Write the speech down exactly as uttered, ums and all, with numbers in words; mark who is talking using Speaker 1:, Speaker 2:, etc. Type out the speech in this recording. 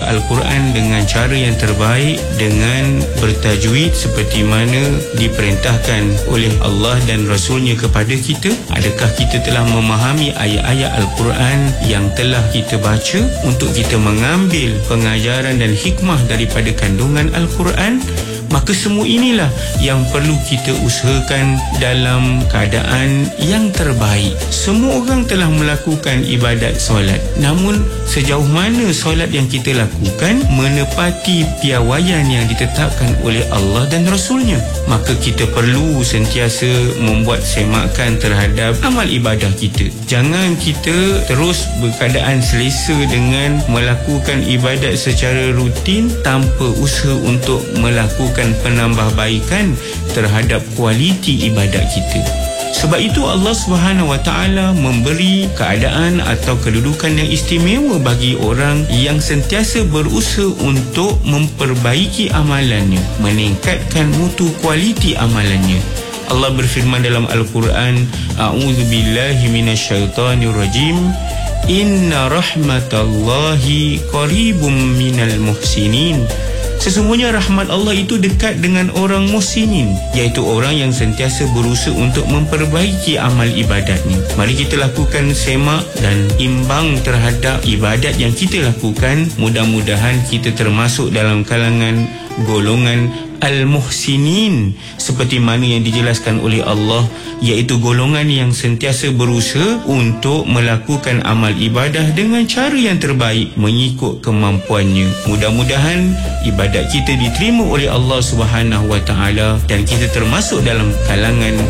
Speaker 1: Al-Quran dengan cara yang terbaik, dengan bertajwid seperti mana diperintahkan oleh Allah dan Rasulnya kepada kita? Adakah kita telah memahami ayat-ayat Al-Quran yang telah kita baca untuk kita mengambil pengajaran dan hikmah daripada kandungan Al-Quran? Maka semua inilah yang perlu kita usahakan dalam keadaan yang terbaik. Semua orang telah melakukan ibadat solat, namun sejauh mana solat yang kita lakukan menepati piawaian yang ditetapkan oleh Allah dan Rasulnya? Maka kita perlu sentiasa membuat semakan terhadap amal ibadah kita. Jangan kita terus berkeadaan selesa dengan melakukan ibadat secara rutin tanpa usaha untuk melakukan penambahbaikan terhadap kualiti ibadat kita. Sebab itu Allah Subhanahu Wa Taala memberi keadaan atau kedudukan yang istimewa bagi orang yang sentiasa berusaha untuk memperbaiki amalannya, meningkatkan mutu kualiti amalannya. Allah berfirman dalam Al-Quran, A'udzubillahi minasyaitonirrajim, Inna rahmatallahi qaribum minal muhsinin. Sesungguhnya rahmat Allah itu dekat dengan orang muhsinin, iaitu orang yang sentiasa berusaha untuk memperbaiki amal ibadatnya. Mari kita lakukan semak dan imbang terhadap ibadat yang kita lakukan. Mudah-mudahan kita termasuk dalam kalangan golongan Al-Muhsinin, seperti mana yang dijelaskan oleh Allah, iaitu golongan yang sentiasa berusaha untuk melakukan amal ibadah dengan cara yang terbaik mengikut kemampuannya. Mudah-mudahan ibadat kita diterima oleh Allah Subhanahu Wa Taala dan kita termasuk dalam kalangan